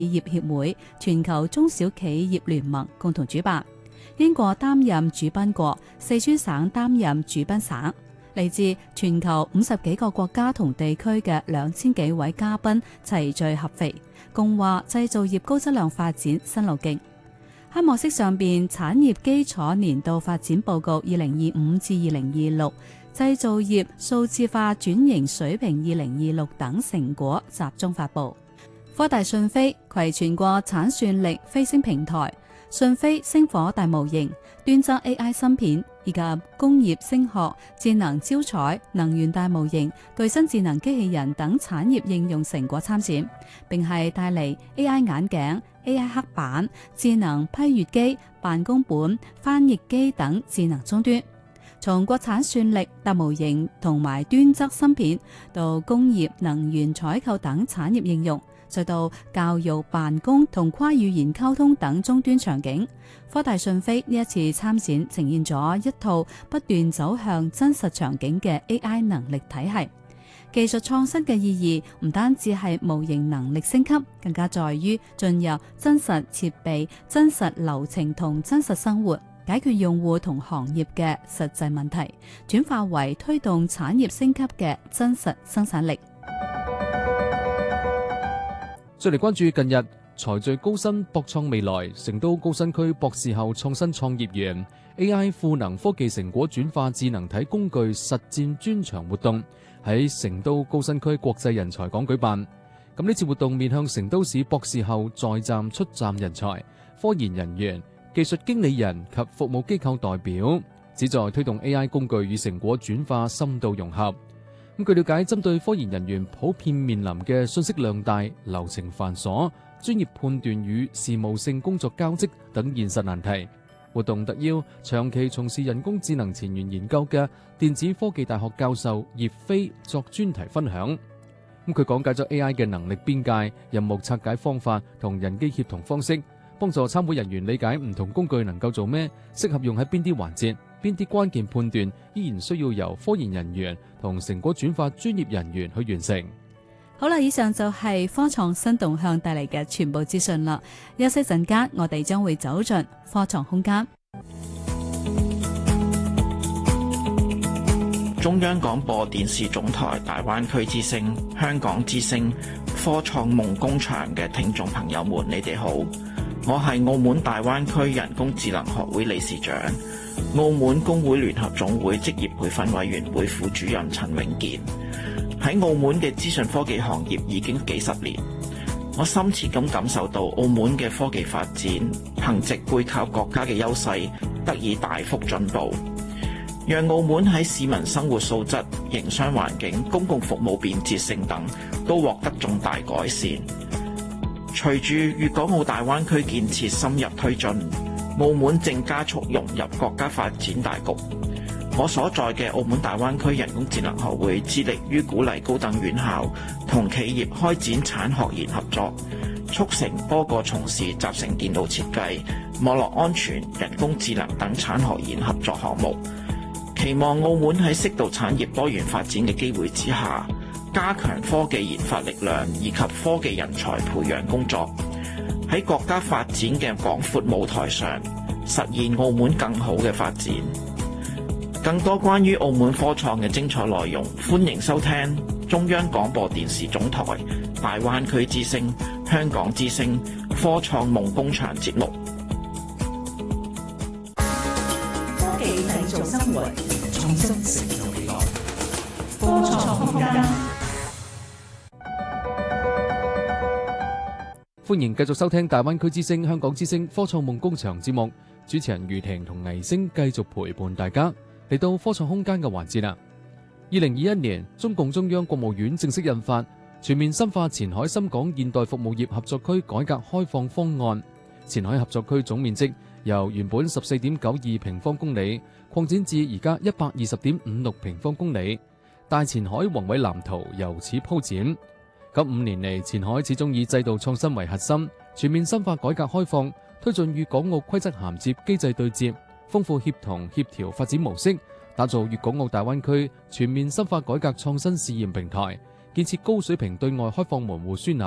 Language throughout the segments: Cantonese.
業協會、全球中小企業聯盟共同主辦。英國擔任主賓國，四川省擔任主賓省。嚟自全球50幾個國家同地區嘅2000幾位嘉賓齊聚合肥，共話製造業高質量發展新路徑。喺幕式上邊，產業基礎年度發展報告2025至2026、製造業數字化轉型水平2026等成果集中發布。科大訊飛攜全國產算力飛升平台、訊飛星火大模型、端側 AI 芯片以及工業聲學、智能招彩、能源大模型、具身智能機器人等產業應用成果參展，並係帶嚟 AI 眼鏡、AI 黑板、智能批閱機、辦公本、翻譯機等智能終端。從國產算力、大模型同埋端側芯片到工業、能源採購等產業應用，再到教育、辦公同跨語言溝通等終端場景，科大訊飛呢一次參展呈現咗一套不斷走向真實場景嘅 AI 能力體系。技術創新嘅意義唔單止係模型能力升級，更加在於進入真實設備、真實流程同真實生活，解決用戶同行業嘅實際問題，轉化為推動產業升級嘅真實生產力。 再嚟關注近日財聚高新博創未來成都高新區博士後創新創業園 AI 賦能科技成果轉化智能體工具實戰專場活動喺成都高新區國際人才港舉辦。咁呢次活動面向成都市博士後在站出站人才、科研人員、技術經理人及服務機構代表，旨在推動 AI 工具與成果轉化深度融合。據了解，針對科研人員普遍面臨嘅信息量大、流程繁瑣、專業判斷與事務性工作交織等現實難題，活動特邀長期從事人工智能前沿研究嘅電子科技大學教授葉飛作專題分享。佢講解咗 AI 嘅能力邊界、任務拆解方法同人機協同方式，幫助參會人員理解唔同工具能夠做咩，適合用喺邊啲環節。邊啲關鍵判斷依然需要由科研人員同成果轉化專業人員去完成。 好啦，以上就係科創新動向帶嚟嘅全部資訊啦。休息陣間，我哋將會走進科創空間。 中央廣播電視總台大灣區之聲、香港之聲、科創夢工場嘅聽眾朋友們，你哋好，我係澳門大灣區人工智能學會理事長、澳門工會聯合總會職業培訓委員會副主任陳永健。喺澳門嘅資訊科技行業已經幾十年，我深切咁感受到澳門嘅科技發展憑藉背靠國家嘅優勢得以大幅進步，讓澳門喺市民生活素質、營商環境、公共服務便捷性等都獲得重大改善。隨住粵港澳大灣區建設深入推進，澳門正加速融入國家發展大局。我所在嘅澳門大灣區人工智能學會致力於鼓勵高等院校同企業開展產學研合作，促成多個從事集成電腦設計、網絡安全、人工智能等產學研合作項目。期望澳門喺適度產業多元發展嘅機會之下，加強科技研發力量以及科技人才培養工作，喺國家發展嘅廣闊舞台上實現澳門更好嘅發展。更多關於澳門科創嘅精彩內容，歡迎收聽中央廣播電視總台大灣區之聲、香港之聲科創夢工場節目。 科技製造生活，創新成就未來。科創空間。 歡迎繼續收聽大灣區之聲、香港之聲科創夢工場節目，主持人余婷同倪星繼續陪伴大家。嚟到科創空間嘅環節啦。2021年，中共中央國務院正式印發《全面深化前海深港現代服務業合作區改革開放方案》。前海合作區總面積由原本14.92平方公里擴展至而家120.56平方公里，大前海宏偉藍圖由此鋪展。咁5年嚟，前海始終以制度創新為核心，全面深化改革開放，推進粵港澳規則銜接機制對接，豐富協同協調發展模式，打造粵港澳大灣區全面深化改革創新試驗平台，建設高水平對外開放門戶樞紐。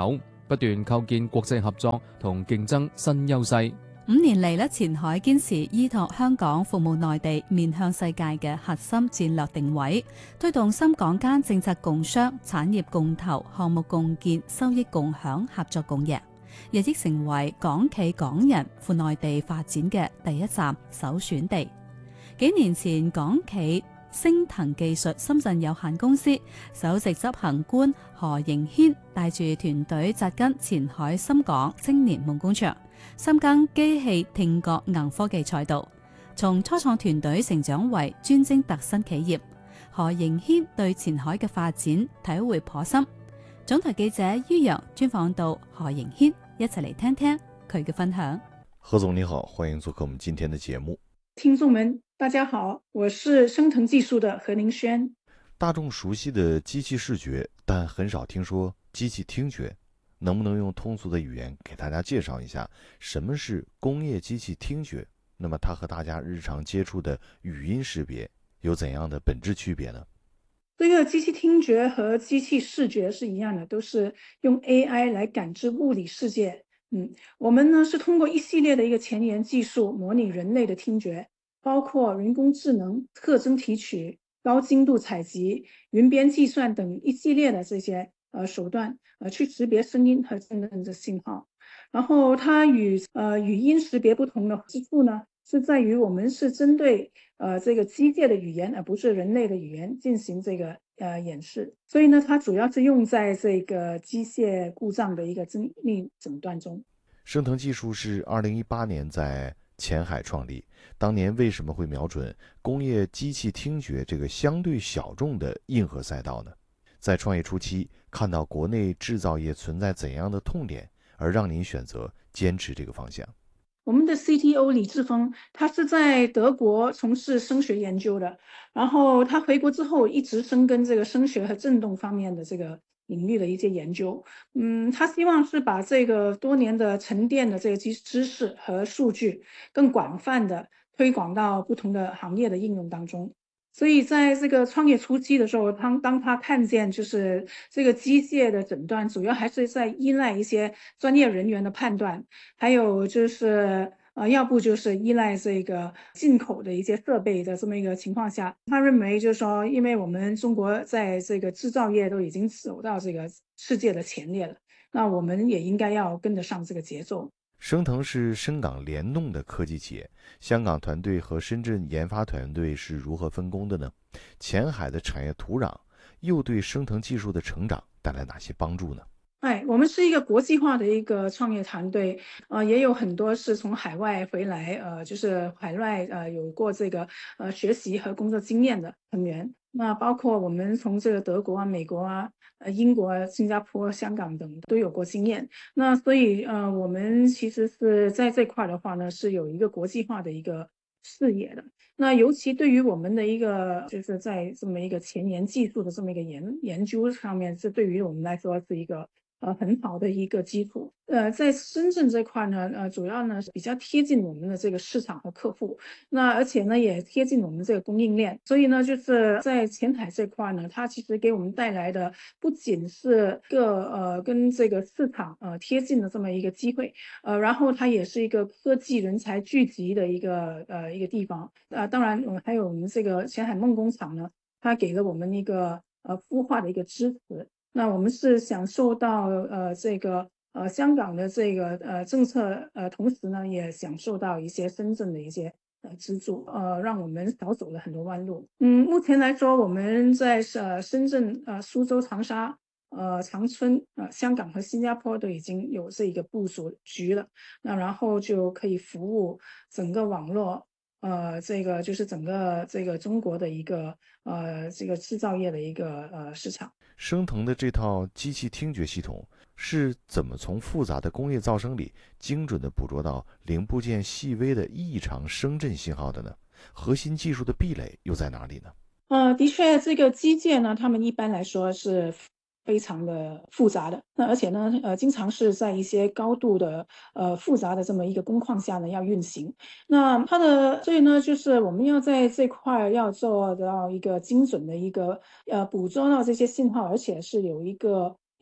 不斷構建國際合作同競爭新優勢。 5年嚟咧，前海堅持依託香港服務內地面向世界嘅核心戰略定位，推動深港間政策共商、產業共投、項目共建、收益共享、合作共贏，日益成為港企港人赴內地發展嘅第一站首選地。幾年前，港企昇騰技術深圳有限公司首席執行官何迎軒帶住團隊扎根前海深港青年夢工場，深耕機器、聽覺、硬科技賽道，從初創團隊成長為專精特新企業。何迎軒對前海嘅發展體會頗深。總台記者于洋專訪到何迎軒，一齊嚟聽聽佢嘅分享。 何總你好，歡迎做客我們今天的節目。 聽眾們大家好，我是昇騰技術的何迎軒。 大眾熟悉的機器視覺，但很少聽說機器聽覺，能不能用通俗的語言給大家介紹一下什麼是工業機器聽覺？那麼它和大家日常接觸的語音識別有怎樣的本質區別呢？ 這個機器聽覺和機器視覺是一樣的，都是用 AI 來感知物理世界。我們呢是通過一系列的一個前沿技術模擬人類的聽覺，包括人工智能、特徵提取、高精度採集、雲邊計算等一系列的這些手段，去識別聲音和震動的信號。然後它與語音識別不同的之處呢，是在於我們是針對這個機械的語言，而不是人類的語言進行這個演示。所以呢，它主要是用在這個機械故障的一個精密診斷中。 昇騰技術是2018年在前海創立，當年為什麼會瞄準工業機器聽覺這個相對小眾的硬核賽道呢？在創業初期，看到國內製造業存在怎樣的痛點，而讓您選擇堅持這個方向？ 我們的 CTO 李志峰，他是在德國從事聲學研究的，然後他回國之後一直深耕這個聲學和振動方面的這個領域的一些研究。他希望是把這個多年的沉澱的這個知識和數據更廣泛的推廣到不同的行業的應用當中。所以在這個創業初期的時候，當他看見就是這個機械的診斷主要還是在依賴一些專業人員的判斷，還有就是要不就是依賴這個進口的一些設備的這麼一個情況下，他認為就是說，因為我們中國在這個製造業都已經走到這個世界的前列了，那我們也應該要跟得上這個節奏。 昇騰是深港聯動的科技企業，香港團隊和深圳研發團隊是如何分工的呢？前海的產業土壤又對昇騰技術的成長帶來哪些幫助呢？ 我們是一個國際化的一個創業團隊，也有很多是從海外回來，就是海外有過這個學習和工作經驗的成員。那包括我們從這個德國啊、美國啊、英國、新加坡、香港等都有過經驗。那所以我們其實是在這塊的話呢，是有一個國際化的一個視野的。那尤其對於我們的一個就是在這麼一個前沿技術的這麼一個研究上面，是對於我們來說是一個很好的一個基礎。在深圳這塊呢，主要呢是比較貼近我們的這個市場和客戶，那而且呢也貼近我們這個供應鏈，所以呢就是在前海這塊呢，它其實給我們帶來的不僅是個跟這個市場貼近的這麼一個機會，然後它也是一個科技人才聚集的一個地方。當然還有我們這個前海夢工廠呢，它給了我們一個孵化的一個支持。那我們是享受到這個香港的這個政策，同時呢也享受到一些深圳的一些資助，讓我們少走了很多彎路。目前來說，我們在深圳、蘇州、長沙、長春、香港和新加坡都已經有這一個部署局了。那然後就可以服務整個網絡。這個就是整個這個中國的一個這個製造業的一個市場。 昇騰的這套機器聽覺系統是怎麼從複雜的工業噪聲裡精準地捕捉到零部件細微的異常聲震信號的呢？核心技術的壁壘又在哪裡呢？ 的確，這個機械呢，他們一般來說是非常的複雜的，那而且呢，經常是在一些高度的複雜的這麼一個工況下呢要運行。那所以呢，就是我們要在這塊要做到一個精準的一個捕捉到這些信號，而且是有一個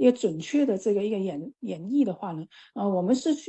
一个准确的这个一个演绎的话呢，我们是